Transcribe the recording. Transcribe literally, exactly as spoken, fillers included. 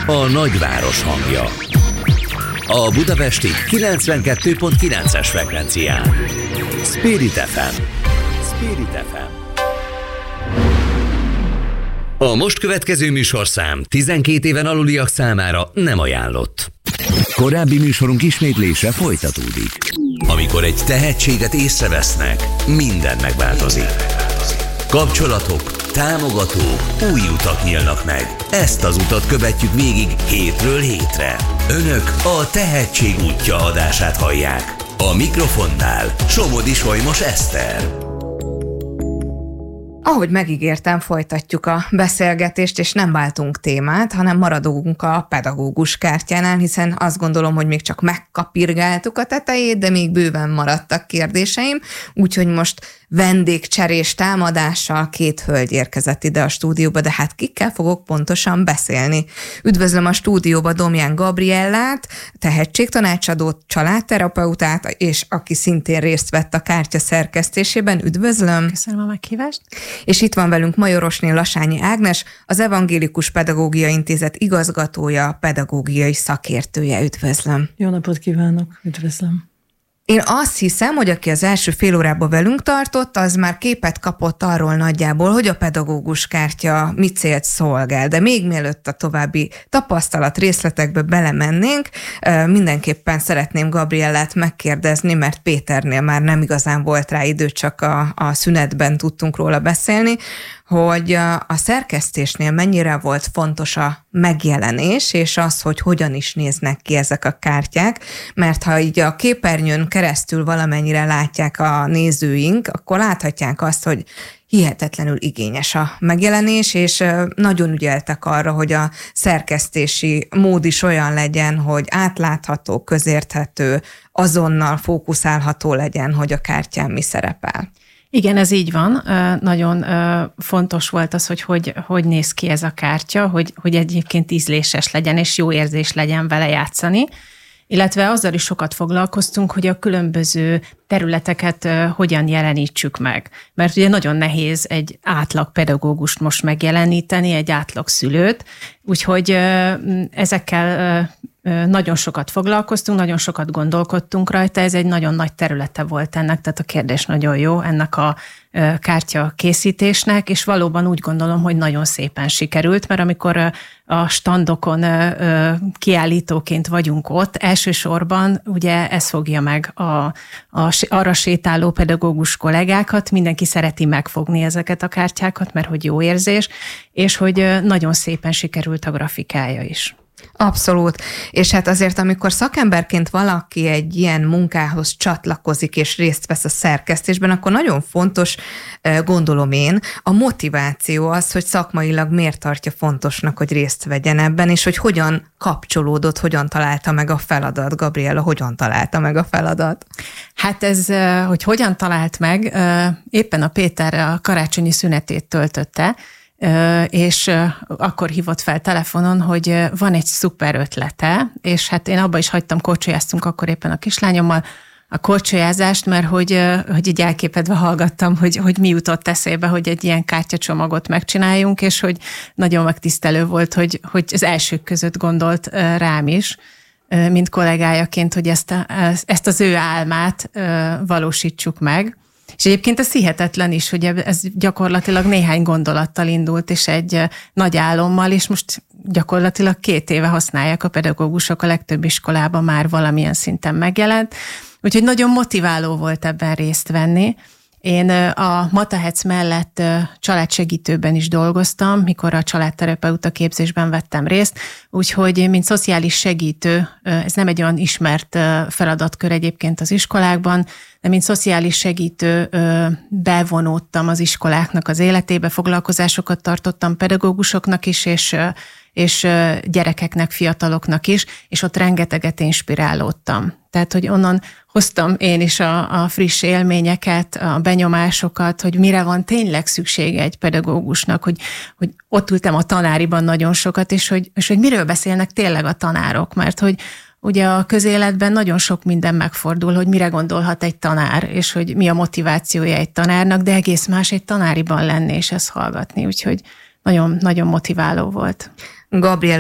a nagyváros hangja. A budapesti kilencvenkettő pont kilences frekvencián. Spirit ef em. Spirit ef em. A most következő műsorszám tizenkét éven aluliak számára nem ajánlott. Korábbi műsorunk ismétlése folytatódik. Amikor egy tehetséget észrevesznek, minden megváltozik. Kapcsolatok, támogatók, új utak nyílnak meg. Ezt az utat követjük végig hétről hétre. Önök a Tehetség útja adását hallják. A mikrofonnál Somodi Solymos Eszter. Ahogy megígértem, folytatjuk a beszélgetést, és nem váltunk témát, hanem maradunk a pedagógus kártyánál, hiszen azt gondolom, hogy még csak megkapirgáltuk a tetejét, de még bőven maradtak kérdéseim, úgyhogy most vendégcserés támadással két hölgy érkezett ide a stúdióba, de hát kikkel fogok pontosan beszélni. Üdvözlöm a stúdióba Domján Gabriellát, tehetségtanácsadót, családterapeutát, és aki szintén részt vett a kártya szerkesztésében. Üdvözlöm! Köszönöm a meghívást! És itt van velünk Majorosné Lasányi Ágnes, az Evangélikus Pedagógiai Intézet igazgatója, pedagógiai szakértője. Üdvözlöm! Jó napot kívánok! Üdvözlöm! Én azt hiszem, hogy aki az első fél órában velünk tartott, az már képet kapott arról nagyjából, hogy a pedagógus kártya mit célt szolgál. De még mielőtt a további tapasztalat részletekbe belemennénk, mindenképpen szeretném Gabriellát megkérdezni, mert Péternél már nem igazán volt rá idő, csak a, a szünetben tudtunk róla beszélni, hogy a szerkesztésnél mennyire volt fontos a megjelenés, és az, hogy hogyan is néznek ki ezek a kártyák, mert ha így a képernyőn keresztül valamennyire látják a nézőink, akkor láthatják azt, hogy hihetetlenül igényes a megjelenés, és nagyon ügyeltek arra, hogy a szerkesztési mód is olyan legyen, hogy átlátható, közérthető, azonnal fókuszálható legyen, hogy a kártyán mi szerepel. Igen, ez így van. Nagyon fontos volt az, hogy hogy, hogy néz ki ez a kártya, hogy, hogy egyébként ízléses legyen, és jó érzés legyen vele játszani. Illetve azzal is sokat foglalkoztunk, hogy a különböző területeket hogyan jelenítsük meg. Mert ugye nagyon nehéz egy átlag pedagógust most megjeleníteni, egy átlag szülőt, úgyhogy ezekkel nagyon sokat foglalkoztunk, nagyon sokat gondolkodtunk rajta, ez egy nagyon nagy területe volt ennek, tehát a kérdés nagyon jó ennek a kártya készítésnek, és valóban úgy gondolom, hogy nagyon szépen sikerült, mert amikor a standokon kiállítóként vagyunk ott, elsősorban ugye ez fogja meg a, a, arra sétáló pedagógus kollégákat, mindenki szereti megfogni ezeket a kártyákat, mert hogy jó érzés, és hogy nagyon szépen sikerült a grafikája is. Abszolút. És hát azért, amikor szakemberként valaki egy ilyen munkához csatlakozik és részt vesz a szerkesztésben, akkor nagyon fontos, gondolom én, a motiváció az, hogy szakmailag miért tartja fontosnak, hogy részt vegyen ebben, és hogy hogyan kapcsolódott, hogyan találta meg a feladat. Gabriella, hogyan találta meg a feladat? Hát ez, hogy hogyan talált meg, éppen a Péter a karácsonyi szünetét töltötte, és akkor hívott fel telefonon, hogy van egy szuper ötlete, és hát én abba is hagytam, korcsolyáztunk akkor éppen a kislányommal a korcsolyázást, mert hogy, hogy így elképedve hallgattam, hogy, hogy mi jutott eszébe, hogy egy ilyen kártyacsomagot megcsináljunk, és hogy nagyon megtisztelő volt, hogy, hogy az elsők között gondolt rám is, mint kollégájaként, hogy ezt, a, ezt az ő álmát valósítsuk meg. És egyébként ez hihetetlen is, hogy ez gyakorlatilag néhány gondolattal indult, és egy nagy álommal, és most gyakorlatilag két éve használják a pedagógusok, a legtöbb iskolában már valamilyen szinten megjelent. Úgyhogy nagyon motiváló volt ebben részt venni. Én a Matahec mellett családsegítőben is dolgoztam, mikor a családterapeuta képzésben vettem részt, úgyhogy mint szociális segítő, ez nem egy olyan ismert feladatkör egyébként az iskolákban, de mint szociális segítő bevonódtam az iskoláknak az életébe, foglalkozásokat tartottam pedagógusoknak is, és, és gyerekeknek, fiataloknak is, és ott rengeteget inspirálódtam. Tehát, hogy onnan hoztam én is a, a friss élményeket, a benyomásokat, hogy mire van tényleg szüksége egy pedagógusnak, hogy, hogy ott ültem a tanáriban nagyon sokat, és hogy, és hogy miről beszélnek tényleg a tanárok, mert hogy ugye a közéletben nagyon sok minden megfordul, hogy mire gondolhat egy tanár, és hogy mi a motivációja egy tanárnak, de egész más egy tanáriban lenni és ezt hallgatni, úgyhogy nagyon, nagyon motiváló volt. Gabriella